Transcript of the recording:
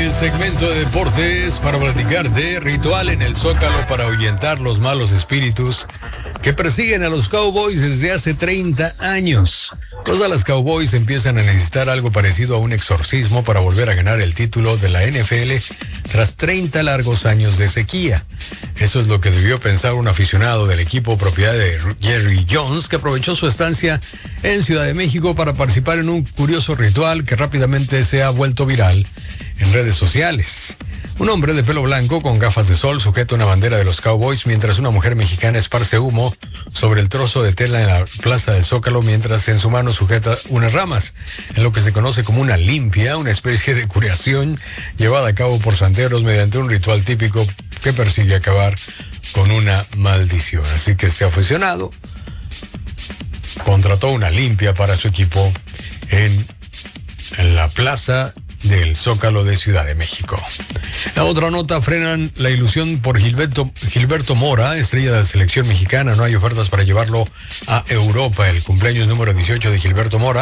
el segmento de deportes para platicar de ritual en el Zócalo para ahuyentar los malos espíritus que persiguen a los Cowboys desde hace 30 años. Los Dallas Cowboys empiezan a necesitar algo parecido a un exorcismo para volver a ganar el título de la NFL tras 30 largos años de sequía. Eso es lo que debió pensar un aficionado del equipo propiedad de Jerry Jones, que aprovechó su estancia en Ciudad de México para participar en un curioso ritual que rápidamente se ha vuelto viral en redes sociales. Un hombre de pelo blanco con gafas de sol sujeta una bandera de los Cowboys mientras una mujer mexicana esparce humo sobre el trozo de tela en la plaza del Zócalo mientras en su mano sujeta unas ramas, en lo que se conoce como una limpia, una especie de curación llevada a cabo por santeros mediante un ritual típico que persigue acabar con una maldición. Así que este aficionado contrató una limpia para su equipo en la plaza del Zócalo de Ciudad de México. La otra nota: frenan la ilusión por Gilberto Mora, estrella de la selección mexicana. No hay ofertas para llevarlo a Europa. El cumpleaños número 18 de Gilberto Mora